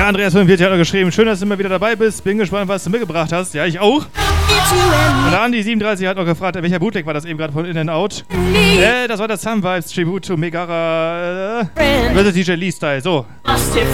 Der Andreas45 hat noch geschrieben, schön, dass du immer wieder dabei bist. Bin gespannt, was du mitgebracht hast. Ja, ich auch. Und der Andi37 hat noch gefragt, welcher Bootleg war das eben gerade von In-N-Out? Das war der Sun Vibes Tribute to Megara. Das ist DJ Lee Style. So.